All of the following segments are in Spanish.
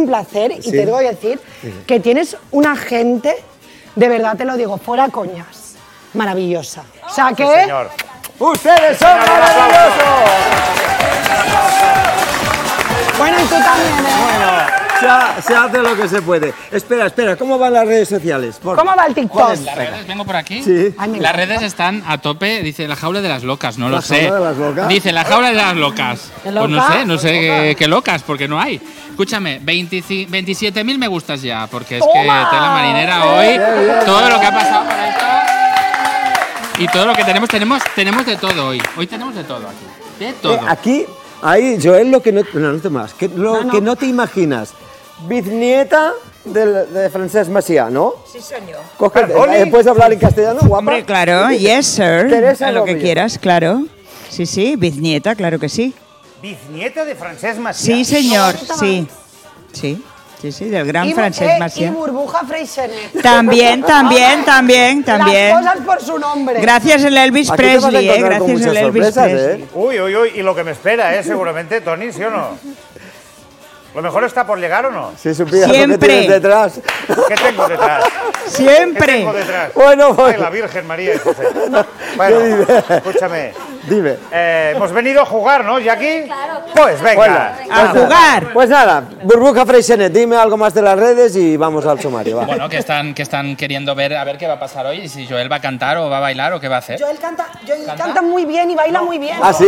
un placer y te voy a decir que tienes una gente, de verdad te lo digo, fuera coñas, maravillosa. O sea que... Sí, señor. ¡Ustedes son maravillosos! Bueno, y tú también, ¿eh? Bueno, se hace lo que se puede. Espera, ¿cómo van las redes sociales? ¿Cómo va el TikTok? Las redes, vengo por aquí. Sí. Ay, Las redes están a tope, dice la jaula de las locas, no lo sé. ¿La jaula de las locas? Dice la jaula de las locas. ¿Qué Pues loca? no sé qué locas, porque no hay. Escúchame, 27.000 me gustas ya, porque es que ¡Toma! tela marinera hoy, todo lo que ha pasado por esto. Y todo lo que tenemos de todo hoy. Hoy tenemos de todo aquí. De todo. Aquí, ahí, Joel, lo que no... No te más. Que no te imaginas. Bisnieta de Francesc Macià, ¿no? Sí, señor. ¿Puedes hablar en castellano, guapa? Hombre, claro, yes, sir. Teresa A lo que Rubio. quieras, claro. Sí, sí, bisnieta, claro que sí. Bisnieta de Francesc Macià. Sí, señor, No, sí. Sí, del gran Y, Francesc y Macià. Burbuja Freixenet. También. Las cosas por su nombre. Gracias el Elvis Aquí te vas a Presley, encontrar con gracias el muchas Elvis sorpresas, Presley. Uy, y lo que me espera, seguramente, Tony, ¿sí o no? ¿Lo mejor está por llegar o no? Si supieras lo que Siempre. tienes detrás. ¿Qué tengo detrás? ¿Qué Siempre. tengo detrás? Bueno, Ay, la Virgen María. Bueno, escúchame. Dime. Hemos venido a jugar, ¿no, Jackie? Claro. Pues venga. A jugar. Pues nada, Burbuja Freixenet, dime algo más de las redes y vamos al sumario, va. Bueno, que están queriendo ver a ver qué va a pasar hoy, y si Joel va a cantar o va a bailar o qué va a hacer. Joel canta muy bien y baila muy bien. ¿Ah, sí?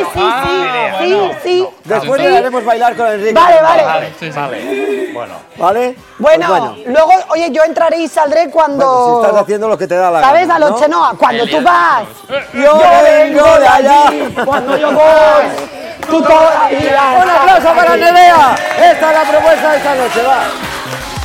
Sí. Después le haremos bailar con Enrique. Vale. Vale. Bueno. ¿Vale? Bueno, luego, oye, yo entraré y saldré cuando... Si estás haciendo lo que te da la ¿Sabes? gana, A los ¿no? Chenoa, cuando tú vas. Yo vengo de allá. Cuando yo voy, tú todavía. Un aplauso para Nerea. Esta es la propuesta de esta noche, va.